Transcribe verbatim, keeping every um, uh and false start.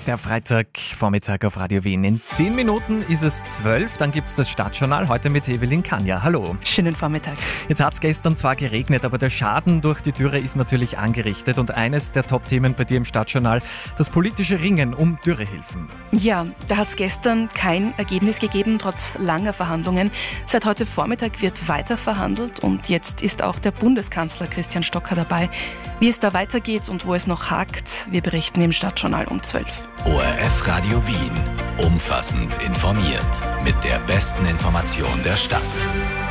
Der Freitagvormittag auf Radio Wien. In zehn Minuten ist es zwölf, dann gibt es das Stadtjournal, heute mit Evelyn Kanja. Hallo. Schönen Vormittag. Jetzt hat es gestern zwar geregnet, aber der Schaden durch die Dürre ist natürlich angerichtet. Und eines der Top-Themen bei dir im Stadtjournal, das politische Ringen um Dürrehilfen. Ja, da hat es gestern kein Ergebnis gegeben, trotz langer Verhandlungen. Seit heute Vormittag wird weiter verhandelt und jetzt ist auch der Bundeskanzler Christian Stocker dabei. Wie es da weitergeht und wo es noch hakt, wir berichten im Stadtjournal um zwölf. O R F Radio Wien. Umfassend informiert. Mit der besten Information der Stadt.